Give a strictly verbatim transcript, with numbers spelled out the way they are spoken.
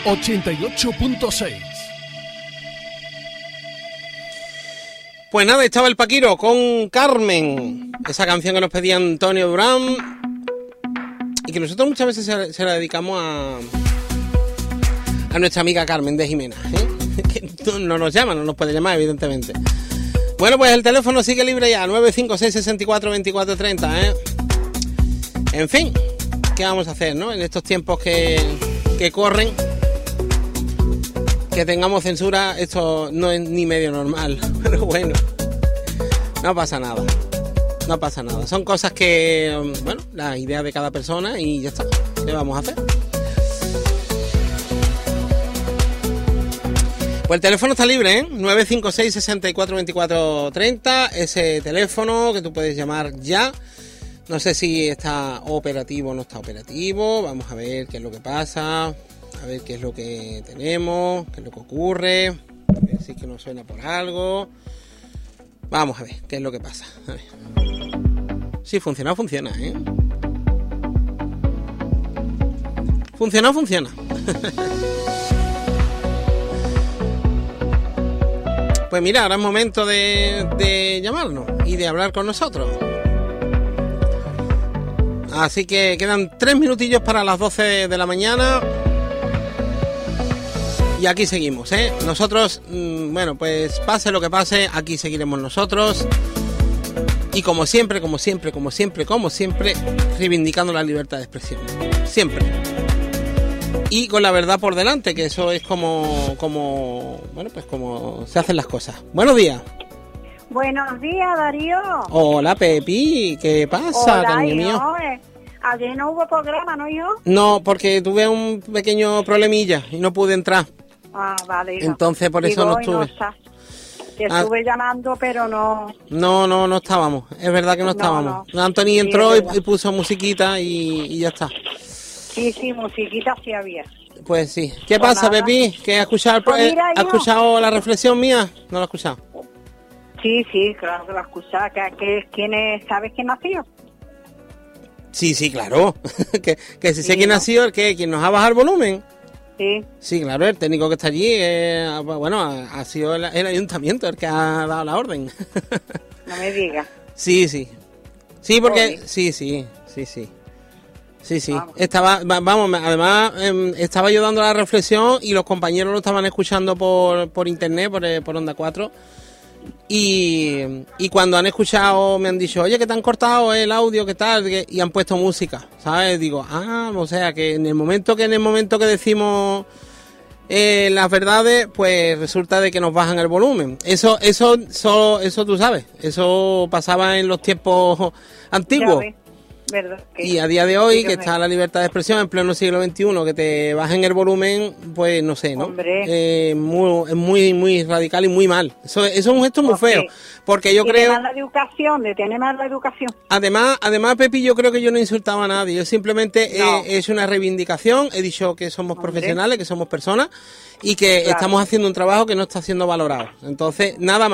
ochenta y ocho punto seis. Pues nada, estaba el Paquiro con Carmen, esa canción que nos pedía Antonio Durán y que nosotros muchas veces se, se la dedicamos a, a nuestra amiga Carmen de Jimena, ¿eh? Que no, no nos llama, no nos puede llamar evidentemente. Bueno, pues el teléfono sigue libre ya, nueve cinco seis, seis cuatro, veinticuatro treinta, ¿eh? En fin, ¿qué vamos a hacer, no? En estos tiempos que, que corren, que tengamos censura, esto no es ni medio normal, pero bueno, no pasa nada, no pasa nada. Son cosas que, bueno, las ideas de cada persona y ya está. ¿Qué vamos a hacer? Pues el teléfono está libre, ¿eh? nueve cinco seis, seis cuatro, veinticuatro treinta, ese teléfono que tú puedes llamar ya. No sé si está operativo o no está operativo, vamos a ver qué es lo que pasa. A ver qué es lo que tenemos, qué es lo que ocurre, a ver si es que nos suena por algo. Vamos a ver qué es lo que pasa. A ver. Sí, funciona, funciona, ¿eh? Funciona, funciona. Pues mira, ahora es momento de, de llamarnos y de hablar con nosotros. Así que quedan tres minutillos para las doce de la mañana. Y aquí seguimos, ¿eh? Nosotros, mmm, bueno, pues pase lo que pase, aquí seguiremos nosotros. Y como siempre, como siempre, como siempre, como siempre, reivindicando la libertad de expresión. Siempre. Y con la verdad por delante, que eso es como, como, bueno, pues como se hacen las cosas. Buenos días. Buenos días, Darío. Hola, Pepi, ¿qué pasa, Hola, cariño mío? hijo, eh, ayer no hubo programa, ¿no, hijo? No, porque tuve un pequeño problemilla y no pude entrar. Ah, vale, hijo. Entonces por eso Digo, no y estuve. está. Te Ah. estuve llamando, pero no... No, no, no estábamos. Es verdad que no No, estábamos. no. Anthony Sí, entró es y, verdad. y puso musiquita y, y ya está. Sí, sí, musiquita sí había. Pues sí. ¿Qué Pues pasa, nada. Pepi? ¿Que has escuchado, el pro- Pues mira, eh, ¿has hijo. escuchado la reflexión mía? No la has escuchado. Sí, sí, claro que lo escuchaba. Que, que, ¿quién es, ¿Sabes quién nació? Sí, sí, claro. que, que si sé Sí, quién ¿no? ha sido el que quien nos ha bajado el volumen. Sí. Sí, claro, el técnico que está allí, eh, bueno, ha, ha sido el, el ayuntamiento el que ha dado la orden. No me digas. Sí, sí. Sí, porque... Joder. Sí, sí, sí, sí. Sí, sí. Vamos. Estaba, va- vamos, me- además em, estaba yo dando la reflexión y los compañeros lo estaban escuchando por, por internet, por, eh, por Onda cuatro. Y, y cuando han escuchado me han dicho, oye, que te han cortado el audio, ¿qué tal? Que- Y han puesto música, ¿sabes? Digo, ah, o sea, que en el momento que en el momento que decimos eh, las verdades, pues resulta de que nos bajan el volumen. Eso, eso, eso, eso tú sabes, eso pasaba en los tiempos antiguos. Ya ves, ¿verdad? Que- Y a día de hoy, sí, que me- está la libertad de expresión en pleno siglo veintiuno, que te bajen el volumen, pues no sé, ¿no? Hombre. Eh, muy, es muy, muy radical y muy mal. Eso, eso es un gesto muy Ok. feo. Porque yo Tiene creo, mala educación, de tener mala educación. además, además, Pepi, yo creo que yo no he insultado a nadie. Yo simplemente No. he, he hecho una reivindicación, he dicho que somos Hombre. profesionales, que somos personas y que Claro. estamos haciendo un trabajo que no está siendo valorado. Entonces, nada más.